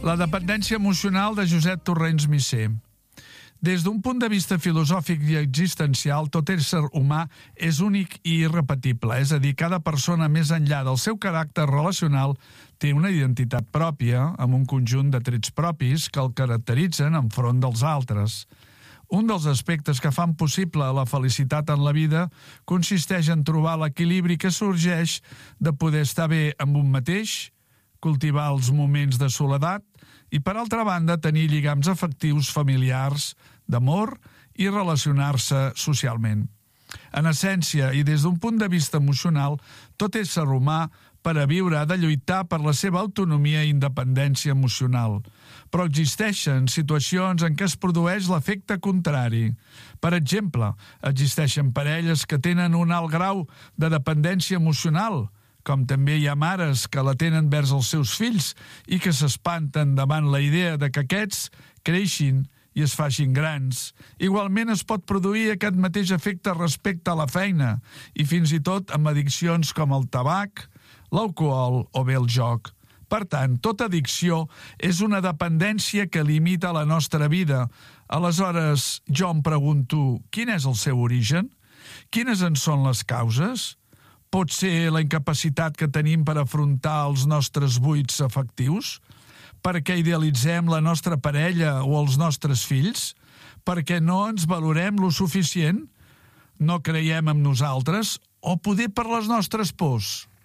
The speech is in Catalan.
La dependència emocional de Josep Torrents Misser. Des d'un punt de vista filosòfic i existencial, tot ésser humà és únic i irrepetible, és a dir, cada persona més enllà del seu caràcter relacional té una identitat pròpia, amb un conjunt de trets propis que el caracteritzen enfront dels altres. Un dels aspectes que fan possible la felicitat en la vida consisteix en trobar l'equilibri que sorgeix de poder estar bé amb un mateix, cultivar els moments de soledat i, per altra banda, tenir lligams afectius familiars, d'amor i relacionar-se socialment. En essència, i des d'un punt de vista emocional, tot ésser humà per a viure ha de lluitar per la seva autonomia i independència emocional. Però existeixen situacions en què es produeix l'efecte contrari. Per exemple, existeixen parelles que tenen un alt grau de dependència emocional, com també hi ha mares que la tenen vers els seus fills i que s'espanten davant la idea de que aquests creixin i es facin grans. Igualment es pot produir aquest mateix efecte respecte a la feina i fins i tot amb addiccions com el tabac, l'alcohol o bé el joc. Per tant, tota addicció és una dependència que limita la nostra vida. Aleshores, jo em pregunto, quin és el seu origen? Quines en són les causes? Pot ser la incapacitat que tenim per afrontar els nostres buits afectius? Perquè idealitzem la nostra parella o els nostres fills? Perquè no ens valorem lo suficient? No creiem en nosaltres? O poder per les nostres pors?